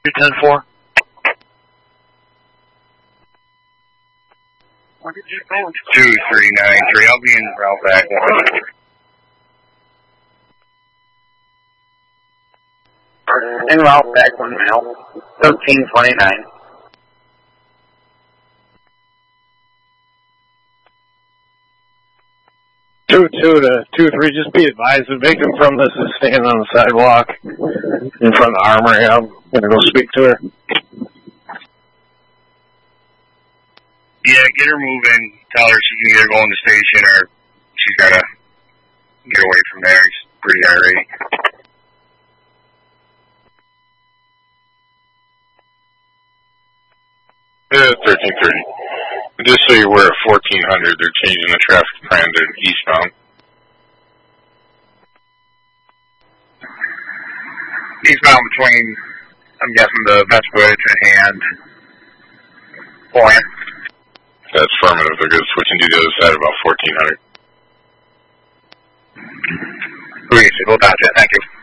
210-4. What did you phone? 2393. I'll be in route back. En route back 1 mile. 1329. Two to 2-3, just be advised, the victim from this is standing on the sidewalk in front of the armory. I'm going to go speak to her. Yeah, get her moving. Tell her she can either go in the station or she's got to get away from there. He's pretty irate. Yeah, 1330. Just so you're aware, at 1400, they're changing the traffic plan to eastbound. Eastbound between, I'm guessing, the Vestwood and Point. That's affirmative. They're going to switch and do the other side about 1400. We'll gotcha. Thank you.